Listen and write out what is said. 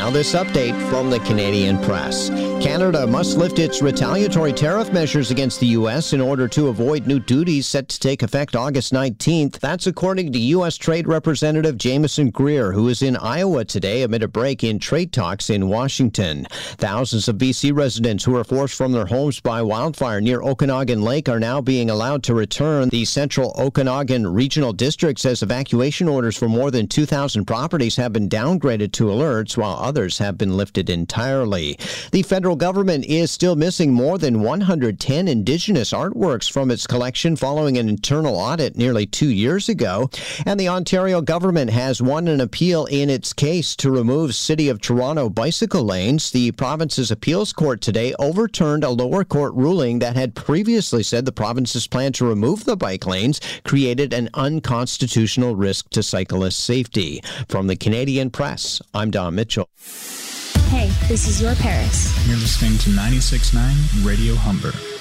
Now this update from the Canadian Press. Canada must lift its retaliatory tariff measures against the U.S. in order to avoid new duties set to take effect August 19th. That's according to U.S. Trade Representative Jameson Greer, who is in Iowa today amid a break in trade talks in Washington. Thousands of BC residents who were forced from their homes by wildfire near Okanagan Lake are now being allowed to return. The Central Okanagan Regional District says evacuation orders for more than 2,000 properties have been downgraded to alerts, while others have been lifted entirely. The federal government is still missing more than 110 Indigenous artworks from its collection following an internal audit nearly 2 years ago. And the Ontario government has won an appeal in its case to remove City of Toronto bicycle lanes. The province's appeals court today overturned a lower court ruling that had previously said the province's plan to remove the bike lanes created an unconstitutional risk to cyclist safety. From the Canadian Press, I'm Don Mitchell. Hey, this is your Paris. You're listening to 96.9 Radio Humber.